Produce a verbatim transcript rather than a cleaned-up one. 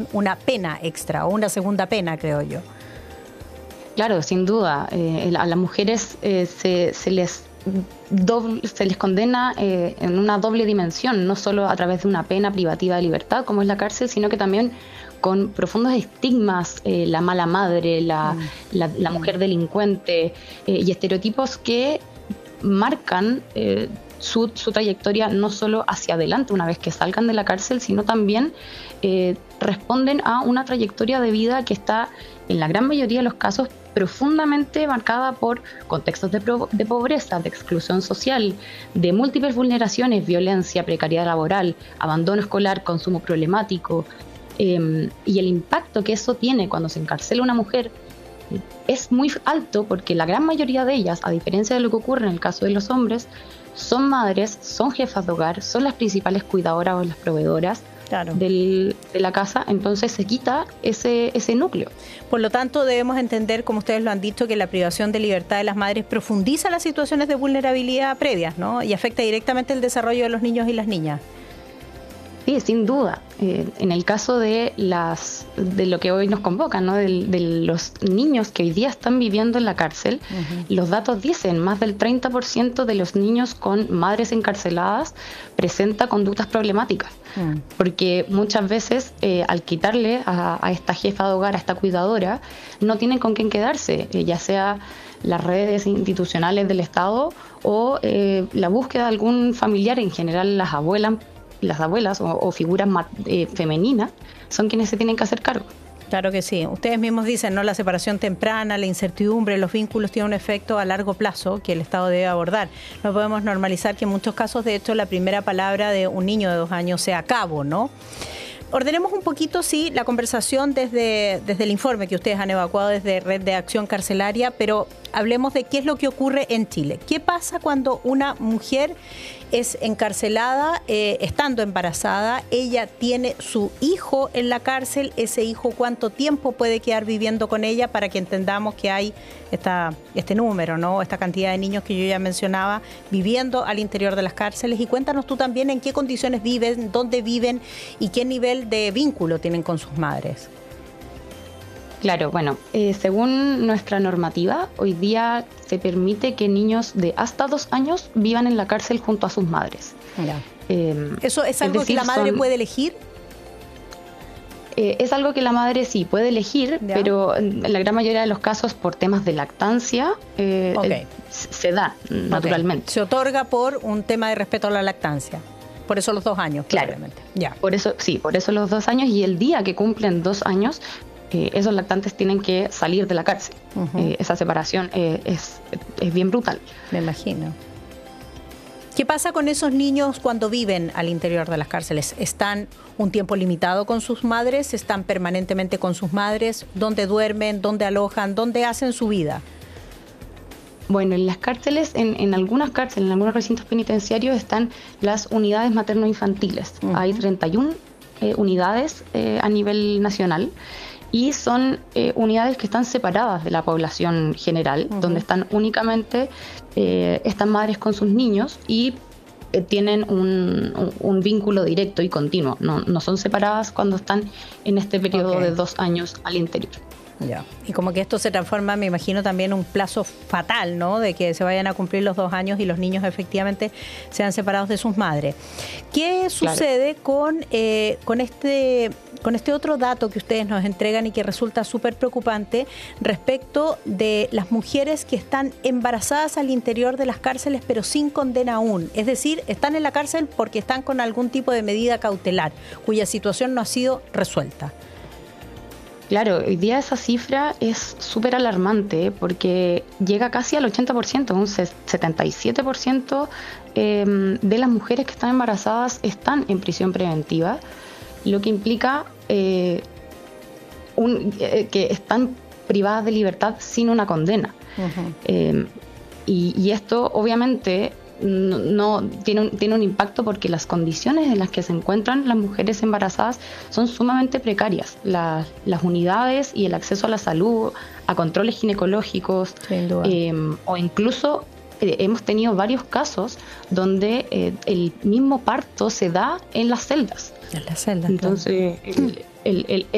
una pena extra o una segunda pena, creo yo. Claro, sin duda. Eh, a las mujeres eh, se, se les doble, se les condena eh, en una doble dimensión, no solo a través de una pena privativa de libertad, como es la cárcel, sino que también con profundos estigmas, eh, la mala madre, la, mm. la, la mujer delincuente, eh, y estereotipos que marcan eh, su, su trayectoria no solo hacia adelante una vez que salgan de la cárcel, sino también eh, responden a una trayectoria de vida que está, en la gran mayoría de los casos, profundamente marcada por contextos de, pro, de pobreza, de exclusión social, de múltiples vulneraciones, violencia, precariedad laboral, abandono escolar, consumo problemático, eh, y el impacto que eso tiene cuando se encarcela una mujer es muy alto, porque la gran mayoría de ellas, a diferencia de lo que ocurre en el caso de los hombres, son madres, son jefas de hogar, son las principales cuidadoras o las proveedoras claro. del, de la casa, entonces se quita ese, ese núcleo. Por lo tanto, debemos entender, como ustedes lo han dicho, que la privación de libertad de las madres profundiza las situaciones de vulnerabilidad previas, ¿no? Y afecta directamente el desarrollo de los niños y las niñas. Sí, sin duda. Eh, en el caso de las de lo que hoy nos convoca, ¿no? de, de los niños que hoy día están viviendo en la cárcel, uh-huh. los datos dicen más del treinta por ciento de los niños con madres encarceladas presenta conductas problemáticas, uh-huh. porque muchas veces eh, al quitarle a, a esta jefa de hogar, a esta cuidadora, no tienen con quién quedarse, eh, ya sea las redes institucionales del Estado o eh, la búsqueda de algún familiar, en general las abuelas, las abuelas o, o figuras eh, femeninas son quienes se tienen que hacer cargo. Claro que sí. Ustedes mismos dicen, ¿no? La separación temprana, la incertidumbre, los vínculos tienen un efecto a largo plazo que el Estado debe abordar. No podemos normalizar que en muchos casos, de hecho, la primera palabra de un niño de dos años sea cabo, ¿no? Ordenemos un poquito, sí, la conversación desde, desde el informe que ustedes han evacuado desde Red de Acción Carcelaria, pero hablemos de qué es lo que ocurre en Chile. ¿Qué pasa cuando una mujer es encarcelada eh, estando embarazada? Ella tiene su hijo en la cárcel. Ese hijo, ¿cuánto tiempo puede quedar viviendo con ella para que entendamos que hay esta, este número, ¿no? Esta cantidad de niños que yo ya mencionaba viviendo al interior de las cárceles? Y cuéntanos tú también en qué condiciones viven, dónde viven y qué nivel de vínculo tienen con sus madres. Claro, bueno, eh, según nuestra normativa, hoy día se permite que niños de hasta dos años vivan en la cárcel junto a sus madres. Eh, ¿Eso es algo es decir, que la madre son, puede elegir? Eh, es algo que la madre sí puede elegir, ya. pero en la gran mayoría de los casos, por temas de lactancia, eh, okay. eh, se da naturalmente. Okay. Se otorga por un tema de respeto a la lactancia. Por eso los dos años, claro. Ya. Por eso, sí, por eso los dos años, y el día que cumplen dos años, Eh, esos lactantes tienen que salir de la cárcel. Uh-huh. Eh, esa separación eh, es, es bien brutal. Me imagino. ¿Qué pasa con esos niños cuando viven al interior de las cárceles? ¿Están un tiempo limitado con sus madres? ¿Están permanentemente con sus madres? ¿Dónde duermen? ¿Dónde alojan? ¿Dónde hacen su vida? Bueno, en las cárceles, en, en algunas cárceles, en algunos recintos penitenciarios están las unidades materno-infantiles. Uh-huh. Hay treinta y una eh, unidades eh, a nivel nacional. Y son eh, unidades que están separadas de la población general, uh-huh. donde están únicamente eh, estas madres con sus niños y eh, tienen un, un, un vínculo directo y continuo. No, no son separadas cuando están en este periodo okay. de dos años al interior. Ya. Y como que esto se transforma, me imagino, también en un plazo fatal, ¿no? De que se vayan a cumplir los dos años y los niños efectivamente sean separados de sus madres. ¿Qué sucede claro. con, eh, con, este, con este otro dato que ustedes nos entregan y que resulta súper preocupante respecto de las mujeres que están embarazadas al interior de las cárceles pero sin condena aún? Es decir, están en la cárcel porque están con algún tipo de medida cautelar cuya situación no ha sido resuelta. Claro, hoy día esa cifra es súper alarmante porque llega casi al ochenta por ciento, un setenta y siete por ciento eh, de las mujeres que están embarazadas están en prisión preventiva, lo que implica eh, un, eh, que están privadas de libertad sin una condena. Uh-huh. Eh, y, y esto obviamente no, no tiene, un, tiene un impacto porque las condiciones en las que se encuentran las mujeres embarazadas son sumamente precarias. La, las unidades y el acceso a la salud, a controles ginecológicos, eh, o incluso eh, hemos tenido varios casos donde eh, el mismo parto se da en las celdas. En las celdas. Entonces, claro. el, el, el,